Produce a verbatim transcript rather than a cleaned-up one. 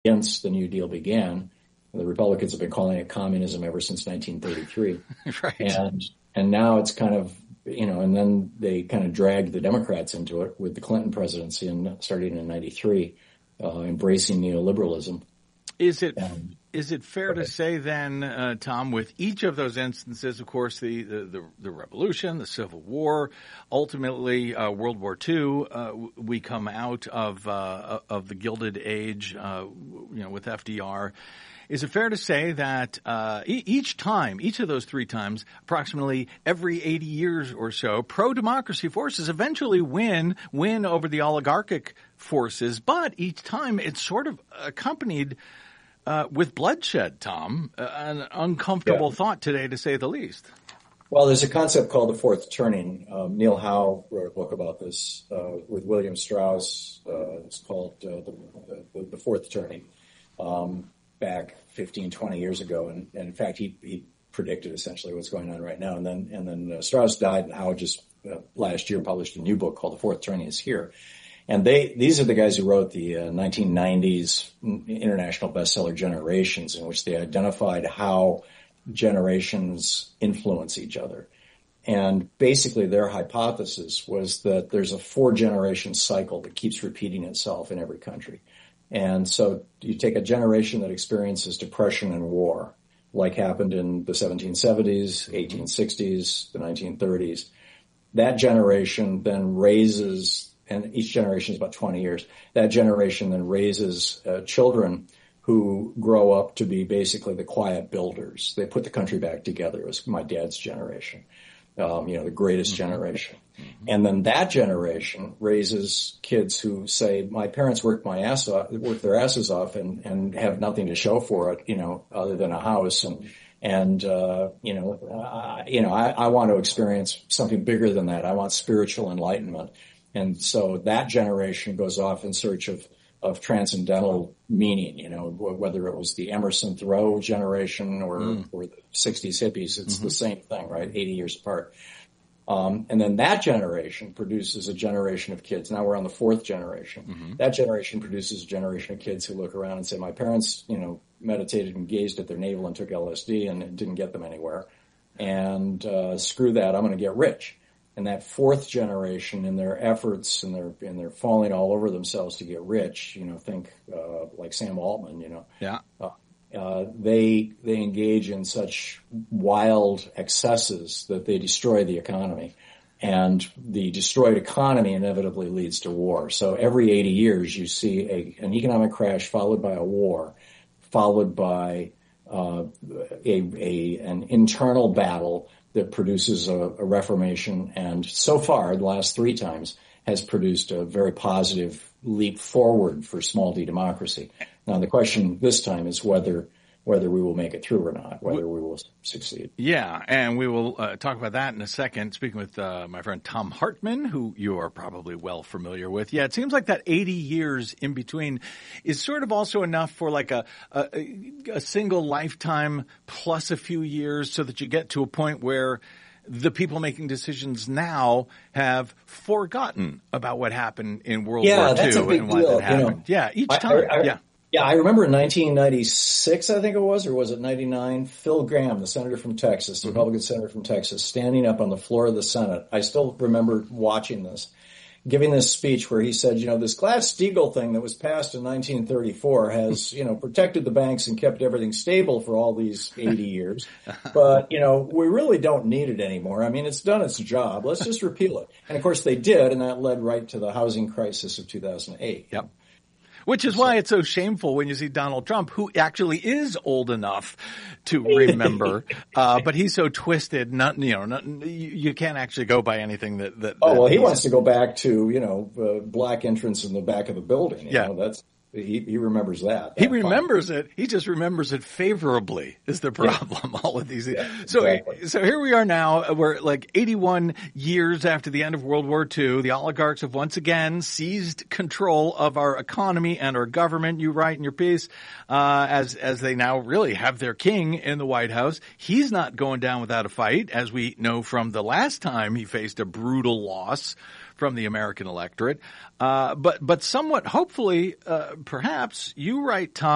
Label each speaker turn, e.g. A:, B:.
A: since the New Deal began. The Republicans have been calling it communism ever since nineteen thirty-three.
B: Right.
A: And, and now it's kind of, you know, and then they kind of dragged the Democrats into it with the Clinton presidency and starting in ninety-three, uh, embracing neoliberalism.
B: Is it
A: Um,
B: is it fair
A: okay.
B: to say then, uh, Tom, with each of those instances, of course, the the, the, the Revolution, the Civil War, ultimately uh, World War Two, uh, we come out of uh, of the Gilded Age, uh, you know, with F D R. Is it fair to say that uh, e- each time, each of those three times, approximately every eighty years or so, pro-democracy forces eventually win, win over the oligarchic forces, but each time it's sort of accompanied uh, with bloodshed, Tom, uh, an uncomfortable
A: Yeah.
B: thought today, to say the least.
A: Well, there's a concept called the fourth turning. Um, Neil Howe wrote a book about this uh, with William Strauss. Uh, it's called uh, the, the, the Fourth Turning. Um, back fifteen, twenty years ago. And, and in fact, he, he predicted essentially what's going on right now. And then, and then uh, Strauss died, and Howard just uh, last year published a new book called The Fourth Turning is Here. And they, these are the guys who wrote the uh, nineteen nineties international bestseller Generations, in which they identified how generations influence each other. And basically their hypothesis was that there's a four generation cycle that keeps repeating itself in every country. And so you take a generation that experiences depression and war, like happened in the seventeen seventies, eighteen sixties, the nineteen thirties. That generation then raises, and each generation is about twenty years, that generation then raises uh, children who grow up to be basically the quiet builders. They put the country back together. It was my dad's generation. Um, you know, the greatest mm-hmm. generation. Mm-hmm. And then that generation raises kids who say, my parents worked my ass off, worked their asses off and, and have nothing to show for it, you know, other than a house. And, and, uh, you know, uh, you know, I, I want to experience something bigger than that. I want spiritual enlightenment. And so that generation goes off in search of, of transcendental meaning, you know, whether it was the Emerson Thoreau generation or, mm. or the sixties hippies, it's mm-hmm. the same thing, right? eighty years apart. Um, and then that generation produces a generation of kids. Now we're on the fourth generation. Mm-hmm. That generation produces a generation of kids who look around and say, my parents, you know, meditated and gazed at their navel and took L S D and it didn't get them anywhere. And, uh, screw that, I'm going to get rich. And that fourth generation, in their efforts and their and they're falling all over themselves to get rich, you know, think uh, like Sam Altman, you know,
B: yeah,
A: uh, uh, they they engage in such wild excesses that they destroy the economy, and the destroyed economy inevitably leads to war. So every eighty years, you see a an economic crash followed by a war, followed by uh, a a an internal battle that produces a, a reformation, and so far, the last three times, has produced a very positive leap forward for small d democracy. Now, the question this time is whether whether we will make it through or not, whether we will succeed.
B: Yeah, and we will uh, talk about that in a second, speaking with uh, my friend Thom Hartmann, who you are probably well familiar with. Yeah, it seems like that eighty years in between is sort of also enough for like a, a, a single lifetime plus a few years so that you get to a point where the people making decisions now have forgotten about what happened in World
A: yeah,
B: War
A: that's
B: Two
A: a big
B: and why
A: deal,
B: that happened.
A: You know,
B: yeah, each
A: I,
B: time.
A: I, I,
B: yeah.
A: Yeah, I remember in nineteen ninety-six, I think it was, or was it ninety-nine, Phil Gramm, the senator from Texas, the mm-hmm. Republican senator from Texas, standing up on the floor of the Senate. I still remember watching this, giving this speech where he said, you know, this Glass-Steagall thing that was passed in nineteen thirty-four has, you know, protected the banks and kept everything stable for all these eighty years. But, you know, we really don't need it anymore. I mean, it's done its job. Let's just repeal it. And, of course, they did, and that led right to the housing crisis of two thousand eight.
B: Yep. Which is why it's so shameful when you see Donald Trump, who actually is old enough to remember, uh, but he's so twisted, not, you know, not, you, you can't actually go by anything that, that,
A: oh,
B: that
A: well, he wants to go back to, you know, uh, black entrance in the back of the building. You
B: yeah.
A: know, that's, he, he remembers that.
B: He remembers fine. it. He just remembers it favorably is the problem. Yeah. All of these. Yeah, so, exactly. so here we are now. We're like eighty-one years after the end of World War Two. The oligarchs have once again seized control of our economy and our government. You write in your piece, uh, as, as they now really have their king in the White House. He's not going down without a fight, as we know from the last time he faced a brutal loss from the American electorate. Uh, but, but somewhat hopefully, uh, perhaps you write, Tom,